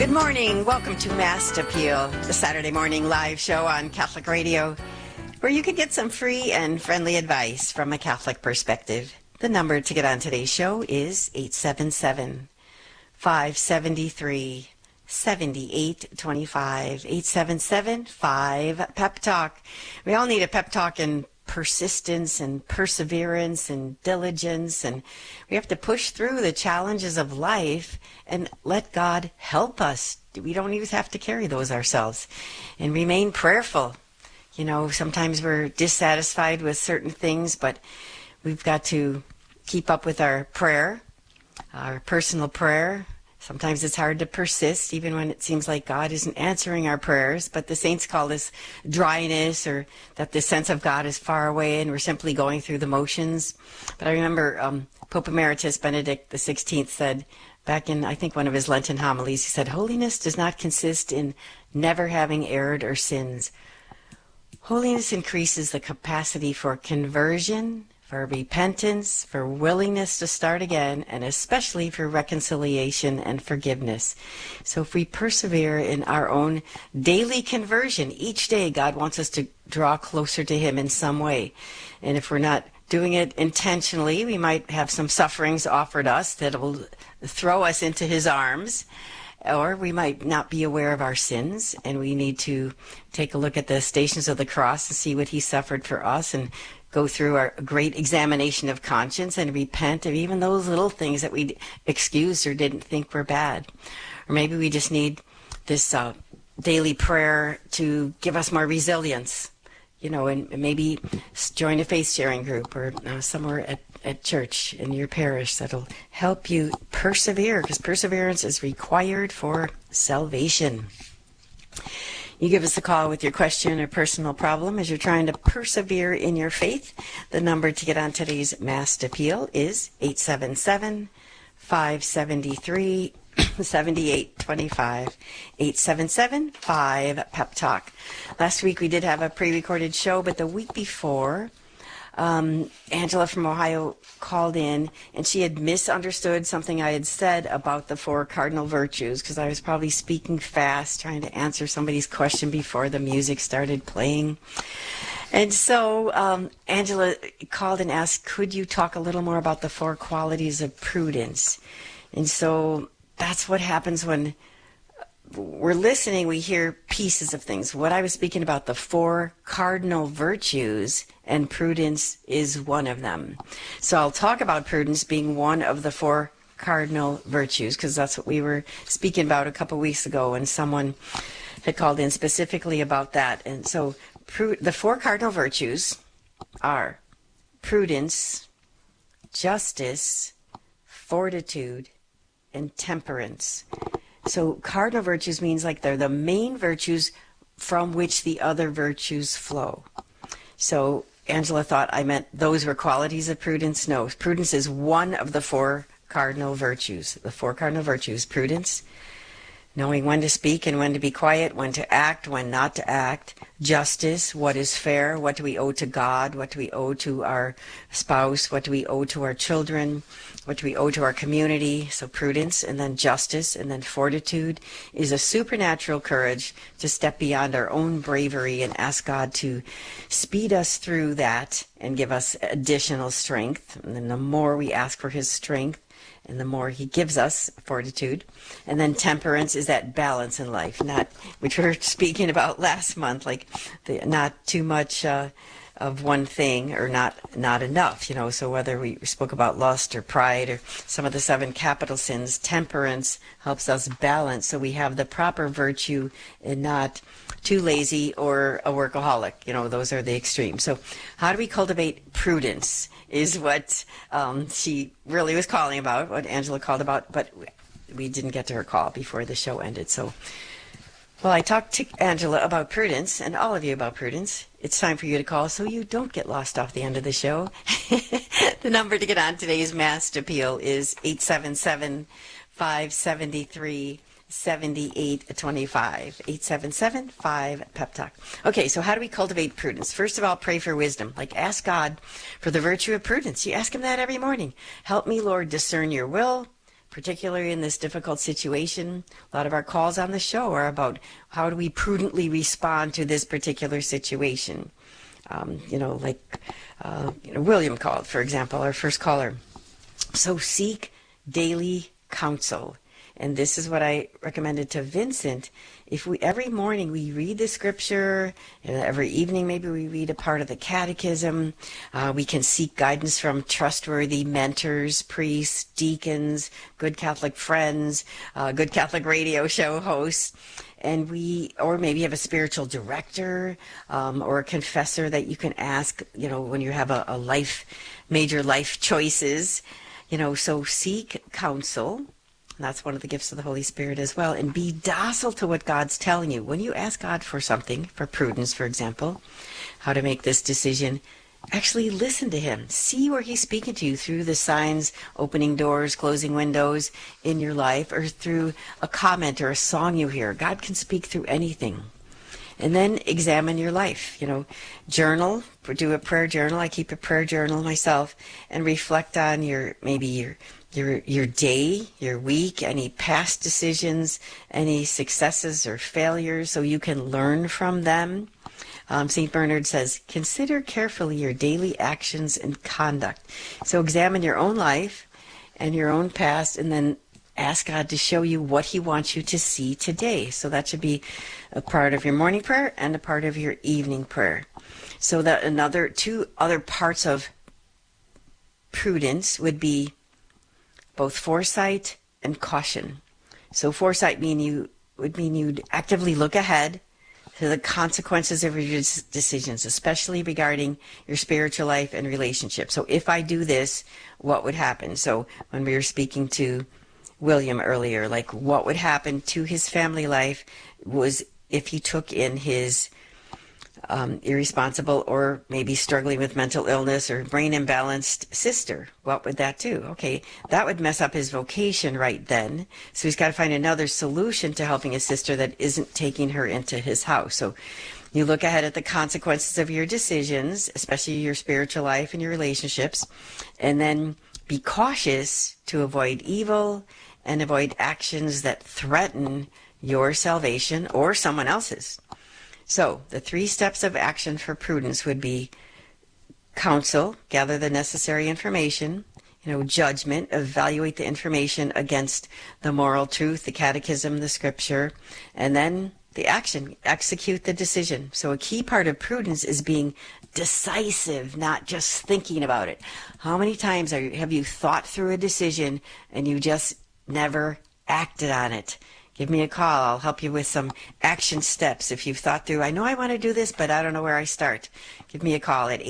Good morning. Welcome to Mass Appeal, the Saturday morning live show on Catholic Radio, where you can get some free and friendly advice from a Catholic perspective. The number to get on today's show is 877-573-7825, 877-5-PEP-TALK. We all need a pep talk in persistence and perseverance and diligence, and we have to push through the challenges of life and let God help us. We don't even have to carry those ourselves, and remain prayerful. You know, sometimes we're dissatisfied with certain things, but we've got to keep up with our prayer, our personal prayer. Sometimes it's hard to persist, even when it seems like God isn't answering our prayers. But the saints call this dryness, or that the sense of God is far away and we're simply going through the motions. But I remember Pope Emeritus Benedict XVI said, back in, I think, one of his Lenten homilies, he said, "Holiness does not consist in never having erred or sins. Holiness increases the capacity for conversion, for repentance, for willingness to start again, and especially for reconciliation and forgiveness." So if we persevere in our own daily conversion, each day God wants us to draw closer to Him in some way. And if we're not doing it intentionally, we might have some sufferings offered us that will throw us into His arms. Or we might not be aware of our sins, and we need to take a look at the Stations of the Cross and see what He suffered for us, and go through our great examination of conscience and repent of even those little things that we excused or didn't think were bad. Or maybe we just need this daily prayer to give us more resilience, you know, and maybe join a faith sharing group or somewhere at church in your parish that'll help you persevere, because perseverance is required for salvation. You give us a call with your question or personal problem as you're trying to persevere in your faith. The number to get on today's Mass Appeal is 877-573-7825, 877-5-PEP-TALK. Last week we did have a pre-recorded show, but the week before, Angela from Ohio called in, and she had misunderstood something I had said about the 4 cardinal virtues, because I was probably speaking fast, trying to answer somebody's question before the music started playing. And so Angela called and asked, could you talk a little more about the 4 qualities of prudence? And so that's what happens when we're listening. We hear pieces of things. What I was speaking about, the 4 cardinal virtues, and prudence is one of them. So I'll talk about prudence being one of the 4 cardinal virtues, because that's what we were speaking about a couple weeks ago, and someone had called in specifically about that. And so the 4 cardinal virtues are prudence, justice, fortitude, and temperance. So cardinal virtues means like they're the main virtues from which the other virtues flow. So Angela thought I meant those were qualities of prudence. No, prudence is one of the 4 cardinal virtues. The 4 cardinal virtues: prudence, knowing when to speak and when to be quiet, when to act, when not to act; justice, what is fair, what do we owe to God, what do we owe to our spouse, what do we owe to our children, what do we owe to our community. So prudence, and then justice, and then fortitude is a supernatural courage to step beyond our own bravery and ask God to speed us through that and give us additional strength. And then the more we ask for His strength, and the more He gives us fortitude. And then temperance is that balance in life, not, which we were speaking about last month, like not too much of one thing, or not enough, you know. So whether we spoke about lust or pride or some of the 7 capital sins, temperance helps us balance, so we have the proper virtue and not too lazy or a workaholic. You know, those are the extremes. So how do we cultivate prudence is what she really was calling about, what Angela called about, but we didn't get to her call before the show ended. So, well, I talked to Angela about prudence, and all of you about prudence. It's time for you to call so you don't get lost off the end of the show. The number to get on today's Mass Appeal is 877-573-7825, 877-5-PEP-TALK. Okay, so how do we cultivate prudence? First of all, pray for wisdom. Like, ask God for the virtue of prudence. You ask Him that every morning. Help me, Lord, discern your will, particularly in this difficult situation. A lot of our calls on the show are about how do we prudently respond to this particular situation. William called, for example, our first caller. So seek daily counsel. And this is what I recommended to Vincent. If every morning we read the scripture, every evening maybe we read a part of the catechism, we can seek guidance from trustworthy mentors, priests, deacons, good Catholic friends, good Catholic radio show hosts, or maybe have a spiritual director or a confessor that you can ask, when you have major life choices, so seek counsel. That's one of the gifts of the Holy Spirit as well. And be docile to what God's telling you. When you ask God for something, for prudence, for example, how to make this decision, actually listen to him. See where he's speaking to you through the signs, opening doors, closing windows in your life, or through a comment or a song you hear. God can speak through anything. And then examine your life. Journal, do a prayer journal. I keep a prayer journal myself, and reflect on your day, your week, any past decisions, any successes or failures, so you can learn from them. St. Bernard says, consider carefully your daily actions and conduct. So examine your own life and your own past, and then ask God to show you what he wants you to see today. So that should be a part of your morning prayer and a part of your evening prayer. So that two other parts of prudence would be both foresight and caution. So foresight would mean you'd actively look ahead to the consequences of your decisions, especially regarding your spiritual life and relationship. So if I do this, what would happen? So when we were speaking to William earlier, like what would happen to his family life was if he took in his irresponsible or maybe struggling with mental illness or brain imbalanced sister. What would that do? Okay, that would mess up his vocation right then. So he's got to find another solution to helping his sister that isn't taking her into his house. So you look ahead at the consequences of your decisions, especially your spiritual life and your relationships, and then be cautious to avoid evil and avoid actions that threaten your salvation or someone else's. So the 3 steps of action for prudence would be counsel, gather the necessary information, judgment, evaluate the information against the moral truth, the catechism, the scripture, and then the action, execute the decision. So a key part of prudence is being decisive, not just thinking about it. How many times have you thought through a decision and you just never acted on it? Give me a call. I'll help you with some action steps. If you've thought through, I know I want to do this, but I don't know where I start. Give me a call at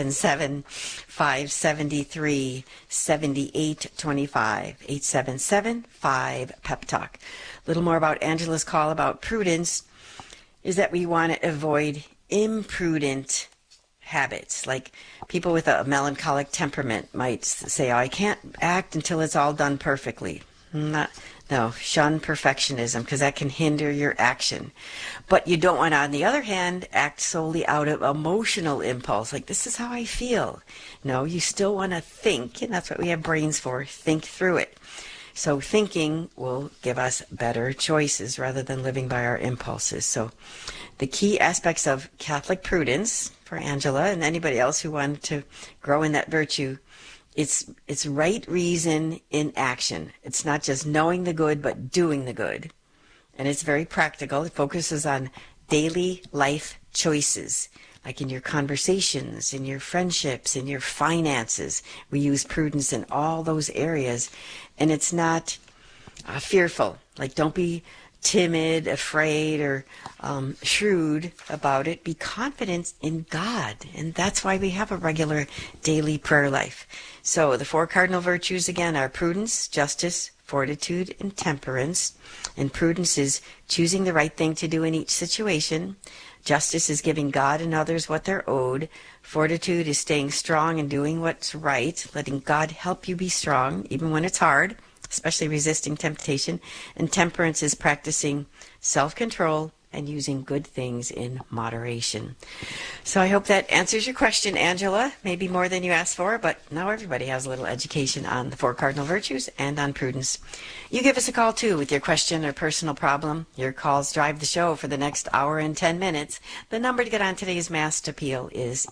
877-573-7825. 877-5-PEP-TALK. A little more about Angela's call about prudence is that we want to avoid imprudent habits. Like people with a melancholic temperament might say, I can't act until it's all done perfectly. No, shun perfectionism because that can hinder your action. But you don't want to, on the other hand, act solely out of emotional impulse, like this is how I feel. No, you still want to think, and that's what we have brains for, think through it. So thinking will give us better choices rather than living by our impulses. So the key aspects of Catholic prudence for Angela and anybody else who wanted to grow in that virtue, it's right reason in action. It's not just knowing the good, but doing the good. And it's very practical. It focuses on daily life choices, like in your conversations, in your friendships, in your finances. We use prudence in all those areas. And it's not fearful. Like don't be timid, afraid, or shrewd about it. Be confident in God. And that's why we have a regular daily prayer life. So the 4 cardinal virtues, again, are prudence, justice, fortitude, and temperance. And prudence is choosing the right thing to do in each situation. Justice is giving God and others what they're owed. Fortitude is staying strong and doing what's right, letting God help you be strong, even when it's hard, especially resisting temptation. And temperance is practicing self-control, and using good things in moderation. So I hope that answers your question, Angela. Maybe more than you asked for, but now everybody has a little education on the 4 cardinal virtues and on prudence. You give us a call too with your question or personal problem. Your calls drive the show for the next hour and 10 minutes. The number to get on today's Mass Appeal is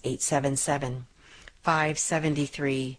877-573-7825,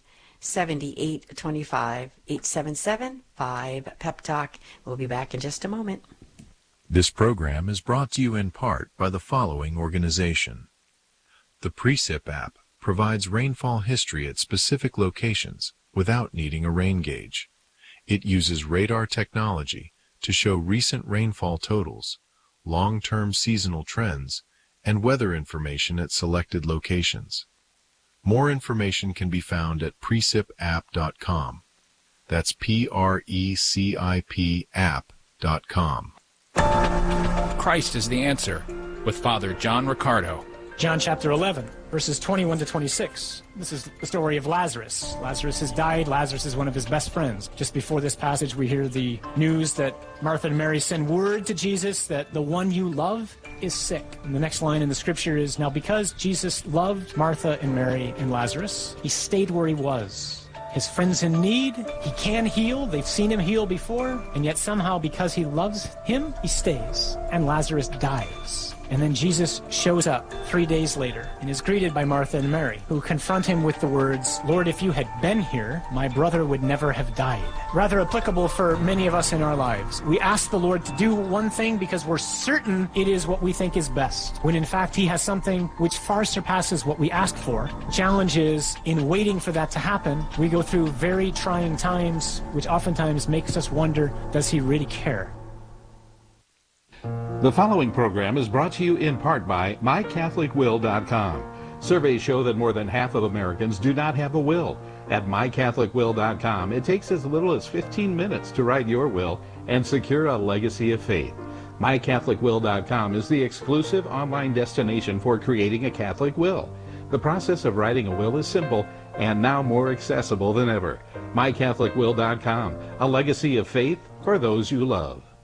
877-5-PEP-TALK. We'll be back in just a moment. This program is brought to you in part by the following organization. The Precip app provides rainfall history at specific locations without needing a rain gauge. It uses radar technology to show recent rainfall totals, long-term seasonal trends, and weather information at selected locations. More information can be found at precipapp.com. That's PRECIP app.com. Christ is the answer, with Father John Riccardo. John chapter 11, verses 21 to 26. This is the story of Lazarus. Lazarus has died. Lazarus is one of his best friends. Just before this passage, we hear the news that Martha and Mary send word to Jesus that the one you love is sick. And the next line in the scripture is, now because Jesus loved Martha and Mary and Lazarus, he stayed where he was. His friend's in need, he can heal, they've seen him heal before, and yet somehow because he loves him, he stays, and Lazarus dies. And then Jesus shows up 3 days later and is greeted by Martha and Mary, who confront him with the words, Lord, if you had been here, my brother would never have died. Rather applicable for many of us in our lives. We ask the Lord to do one thing because we're certain it is what we think is best, when in fact he has something which far surpasses what we asked for. The challenge is, in waiting for that to happen, we go through very trying times, which oftentimes makes us wonder, does he really care? The following program is brought to you in part by MyCatholicWill.com. Surveys show that more than half of Americans do not have a will. At MyCatholicWill.com, it takes as little as 15 minutes to write your will and secure a legacy of faith. MyCatholicWill.com is the exclusive online destination for creating a Catholic will. The process of writing a will is simple and now more accessible than ever. MyCatholicWill.com, a legacy of faith for those you love.